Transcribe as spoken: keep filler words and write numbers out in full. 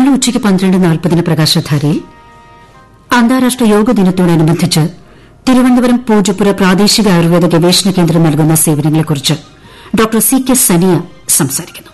നാളെ ഉച്ചയ്ക്ക് പന്ത്രണ്ട് നാൽപ്പതിന് പ്രകാശധാരയിൽ അന്താരാഷ്ട്ര യോഗ ദിനത്തോടനുബന്ധിച്ച് തിരുവനന്തപുരം പൂജപ്പുര പ്രാദേശിക ആയുർവേദ ഗവേഷണ കേന്ദ്രം നൽകുന്ന സേവനങ്ങളെക്കുറിച്ച് ഡോക്ടർ സി കെ സനിയ സംസാരിക്കുന്നു.